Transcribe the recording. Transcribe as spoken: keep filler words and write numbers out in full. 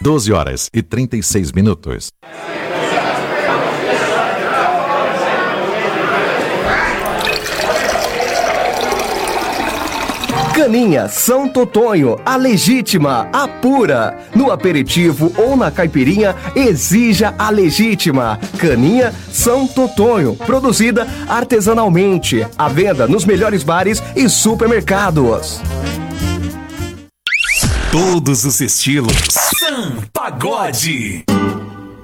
doze horas e trinta e seis minutos. Caninha São Totonho, a legítima, a pura. No aperitivo ou na caipirinha, exija a legítima. Caninha São Totonho, produzida artesanalmente. À venda nos melhores bares e supermercados. Todos os estilos. Sam Pagode.